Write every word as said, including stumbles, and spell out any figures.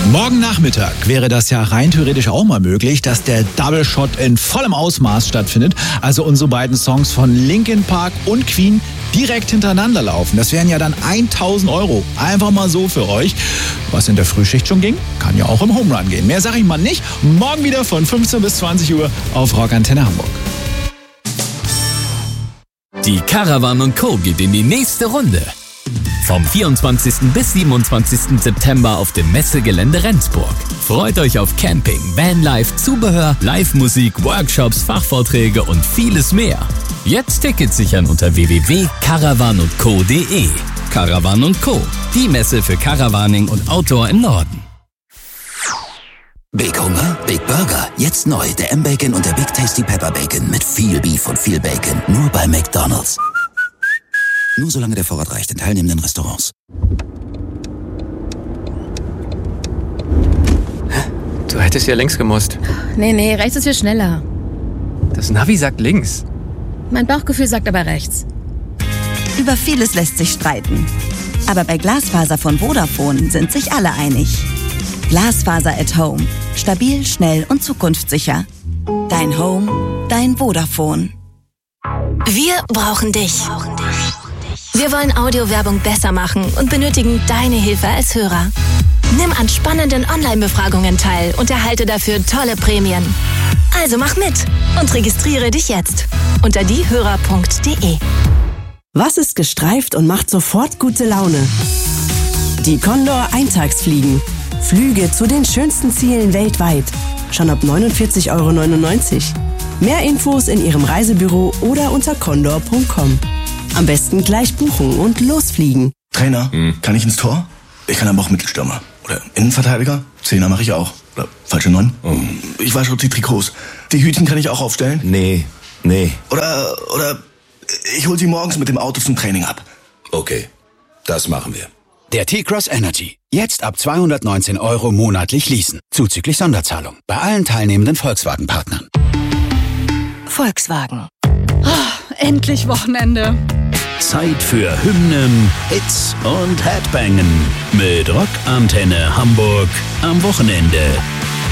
Morgen Nachmittag wäre das ja rein theoretisch auch mal möglich, dass der Double Shot in vollem Ausmaß stattfindet. Also unsere beiden Songs von Linkin Park und Queen direkt hintereinander laufen. Das wären ja dann tausend Euro. Einfach mal so für euch. Was in der Frühschicht schon ging, kann ja auch im Home Run gehen. Mehr sag ich mal nicht. Morgen wieder von fünfzehn bis zwanzig Uhr auf Rockantenne Hamburg. Die Caravan und Co. geht in die nächste Runde. Vom vierundzwanzigsten bis siebenundzwanzigsten September auf dem Messegelände Rendsburg. Freut euch auf Camping, Vanlife, Zubehör, Live-Musik, Workshops, Fachvorträge und vieles mehr. Jetzt Tickets sichern unter w w w punkt caravan und co punkt d e. Caravan und Co., die Messe für Caravaning und Outdoor im Norden. Big Hunger, Big Burger. Jetzt neu, der M-Bacon und der Big Tasty Pepper Bacon mit viel Beef und viel Bacon. Nur bei McDonald's. Nur solange der Vorrat reicht in teilnehmenden Restaurants. Du hättest ja links gemusst. Nee, nee, rechts ist viel schneller. Das Navi sagt links. Mein Bauchgefühl sagt aber rechts. Über vieles lässt sich streiten. Aber bei Glasfaser von Vodafone sind sich alle einig. Glasfaser at Home. Stabil, schnell und zukunftssicher. Dein Home, dein Vodafone. Wir brauchen dich. Wir wollen Audiowerbung besser machen und benötigen deine Hilfe als Hörer. Nimm an spannenden Online-Befragungen teil und erhalte dafür tolle Prämien. Also mach mit und registriere dich jetzt unter diehörer punkt d e. Was ist gestreift und macht sofort gute Laune? Die Condor Eintagsfliegen. Flüge zu den schönsten Zielen weltweit. Schon ab neunundvierzig Euro neunundneunzig. Mehr Infos in Ihrem Reisebüro oder unter condor punkt com. Am besten gleich buchen und losfliegen. Trainer, hm. kann ich ins Tor? Ich kann aber auch Mittelstürmer. Oder Innenverteidiger? Zehner mache ich auch. Oder falsche Neun? Oh. Ich wasche die Trikots. Die Hütchen kann ich auch aufstellen? Nee, nee. Oder, oder ich hol sie morgens mit dem Auto zum Training ab. Okay, das machen wir. Der T-Cross Energy. Jetzt ab zweihundertneunzehn Euro monatlich leasen. Zuzüglich Sonderzahlung. Bei allen teilnehmenden Volkswagen-Partnern. Volkswagen. Oh, endlich Wochenende. Zeit für Hymnen, Hits und Headbangen mit Rockantenne Hamburg am Wochenende.